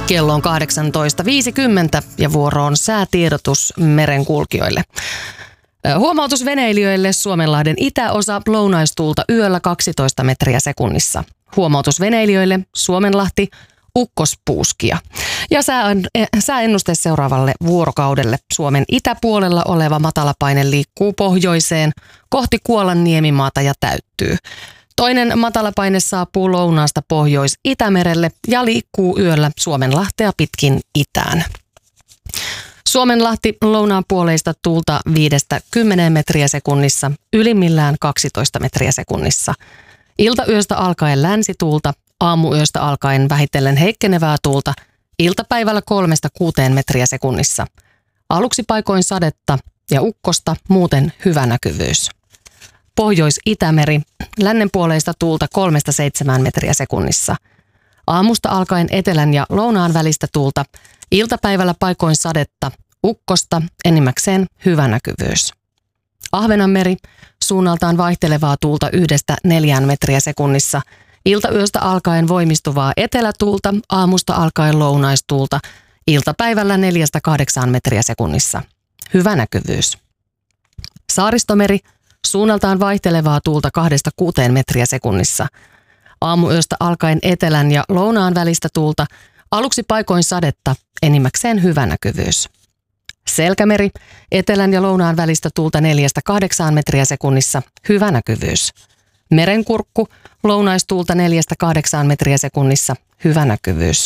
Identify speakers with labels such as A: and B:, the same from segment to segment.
A: Kello on 18.50 ja vuoro on säätiedotus merenkulkijoille. Huomautus veneilijöille: Suomenlahden itäosa, lounaistuulta yöllä 12 metriä sekunnissa. Huomautus veneilijöille: Suomenlahti, ukkospuuskia. Ja sääennuste seuraavalle vuorokaudelle: Suomen itäpuolella oleva matalapaine liikkuu pohjoiseen kohti Kuolan niemimaata ja täyttyy. Toinen matalapaine saapuu lounaasta Pohjois-Itämerelle ja liikkuu yöllä Suomenlahtea pitkin itään. Suomenlahti, lounaan puoleista tuulta 5-10 metriä sekunnissa, ylimmillään 12 metriä sekunnissa. Iltayöstä alkaen länsituulta, aamuyöstä alkaen vähitellen heikkenevää tuulta, iltapäivällä 3-6 metriä sekunnissa. Aluksi paikoin sadetta ja ukkosta, muuten hyvä näkyvyys. Pohjois-Itämeri, lännenpuoleista tuulta 3-7 metriä sekunnissa. Aamusta alkaen etelän ja lounaan välistä tuulta, iltapäivällä paikoin sadetta, ukkosta, enimmäkseen hyvä näkyvyys. Ahvenanmeri, suunnaltaan vaihtelevaa tuulta 1-4 metriä sekunnissa. Iltayöstä alkaen voimistuvaa etelätuulta, aamusta alkaen lounaistuulta, iltapäivällä 4-8 metriä sekunnissa. Hyvä näkyvyys. Saaristomeri, suunnaltaan vaihtelevaa tuulta 2-6 metriä sekunnissa. Aamuyöstä alkaen etelän ja lounaan välistä tuulta, aluksi paikoin sadetta, enimmäkseen hyvä näkyvyys. Selkämeri, etelän ja lounaan välistä tuulta 4-8 metriä sekunnissa, hyvä näkyvyys. Merenkurkku, lounaistuulta 4-8 metriä sekunnissa, hyvä näkyvyys.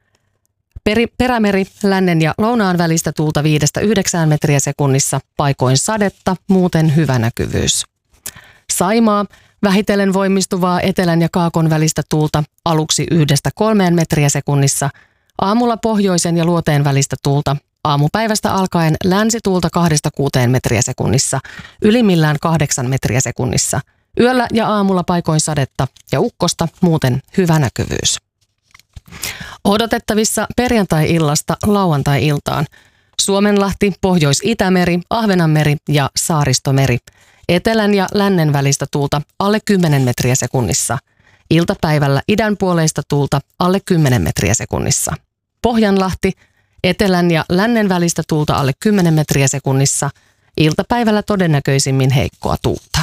A: Perämeri, lännen ja lounaan välistä tuulta 5-9 metriä sekunnissa, paikoin sadetta, muuten hyvä näkyvyys. Saimaa, vähitellen voimistuvaa etelän ja kaakon välistä tuulta, aluksi 1-3 metriä sekunnissa, aamulla pohjoisen ja luoteen välistä tuulta, aamupäivästä alkaen länsituulta 2-6 metriä sekunnissa, ylimmillään 8 metriä sekunnissa. Yöllä ja aamulla paikoin sadetta ja ukkosta, muuten hyvä näkyvyys. Odotettavissa perjantai-illasta lauantai-iltaan: Suomenlahti, Pohjois-Itämeri, Ahvenanmeri ja Saaristomeri. Etelän ja lännen välistä tuulta alle 10 metriä sekunnissa. Iltapäivällä idänpuoleista tuulta alle 10 metriä sekunnissa. Pohjanlahti, etelän ja lännen välistä tuulta alle 10 metriä sekunnissa. Iltapäivällä todennäköisimmin heikkoa tuulta.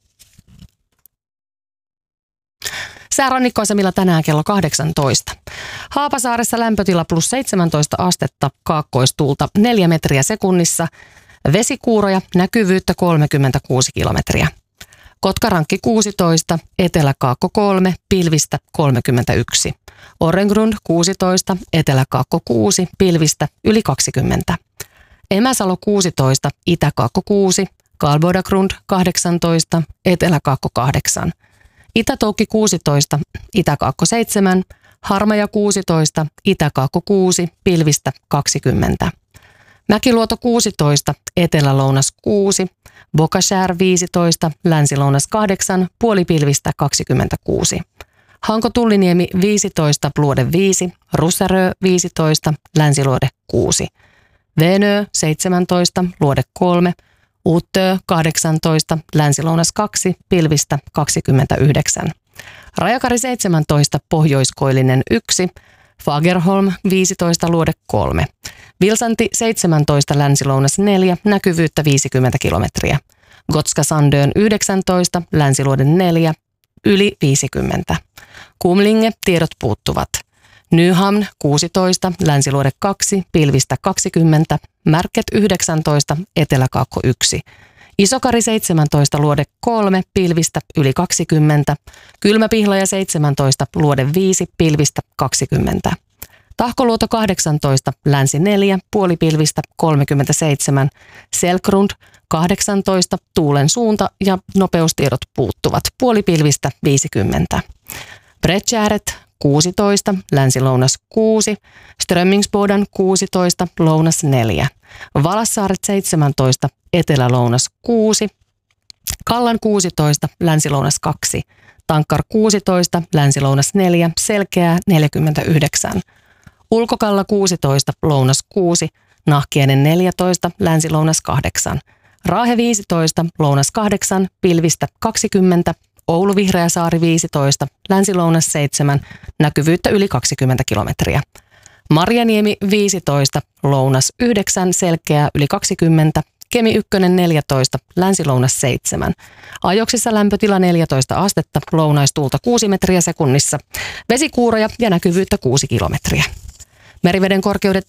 A: Säärannikkoasemilla tänään kello 18. Haapasaaressa lämpötila +17 astetta, kaakkoistuulta 4 metriä sekunnissa, vesikuuroja, näkyvyyttä 36 kilometriä. Kotkarankki 16, Etelä-Kaakko 3, pilvistä 31. Orrengrund 16, Etelä-Kaakko 6, pilvistä yli 20. Emäsalo 16, Itä-Kaakko 6, Kalbodagrund 18, Etelä-Kaakko 8. Itä-Toukki 16, Itä-Kaakko 7, Harmaja 16, Itä-Kaakko 6, pilvistä 20. Mäkiluoto 16, Etelä-Lounas 6, Bokashär 15, Länsi-Lounas 8, puolipilvistä 26. Hanko-Tulliniemi 15, Luode 5, Russarö 15, Länsiluode 6. Venö 17, Luode 3, Uttö 18, Länsi-Lounas 2, pilvistä 29. Rajakari 17, Pohjoiskoillinen 1, Fagerholm 15, Luode 3. Vilsanti 17, Länsi-Lounas 4, näkyvyyttä 50 kilometriä. Gotska Sandön 19, Länsiluode 4, yli 50. Kumlinge, tiedot puuttuvat. Nyhamn 16, Länsiluode 2, pilvistä 20, Märket 19, Etelä-Kaakko 1. Isokari 17, Luode 3, pilvistä yli 20, Kylmäpihlaja 17, Luode 5, pilvistä 20. Tahkoluoto 18, Länsi 4, puolipilvistä 37, Selkrund 18, tuulen suunta ja nopeustiedot puuttuvat, puolipilvistä 50. Bredtjäret 16, Länsi-Lounas 6, Strömmingsboden 16, Lounas 4, Valassaaret 17, Etelä-Lounas 6, Kallan 16, Länsi-Lounas 2, Tankkar 16, Länsi-Lounas 4, Selkeää 49, Ulkokalla 16, Lounas 6, Nahkiainen 14, Länsi-Lounas 8, Raahe 15, Lounas 8, pilvistä 20, Oulu Vihreäsaari 15, Länsi-Lounas 7, näkyvyyttä yli 20 kilometriä. Marjaniemi 15, lounas 9, selkeää yli 20, Kemi 1 14, länsi-lounas 7. Ajoksissa lämpötila 14 astetta, lounaistuulta 6 metriä sekunnissa, vesikuuroja ja näkyvyyttä 6 kilometriä. Meriveden korkeudet